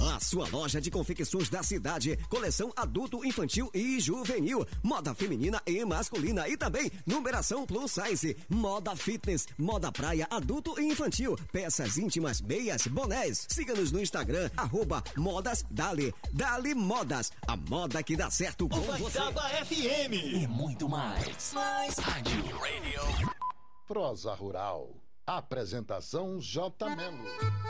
A sua loja de confecções da cidade, coleção adulto, infantil e juvenil, moda feminina e masculina e também numeração plus size, moda fitness, moda praia adulto e infantil, peças íntimas, meias, bonés. Siga-nos no Instagram, @modasdali. Dali Modas, a moda que dá certo com você. FM e muito mais. Rádio Radio. Prosa Rural. Apresentação J. Melo.